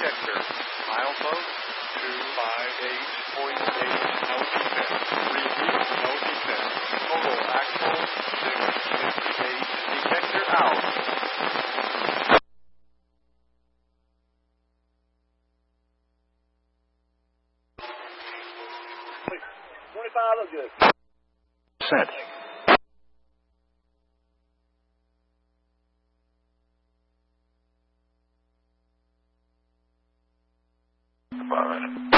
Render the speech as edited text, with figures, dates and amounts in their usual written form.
detector. Milepost 258.8, no defense. Repeat, no defense. Total axle 658. Detector out. Look good. Set. Department.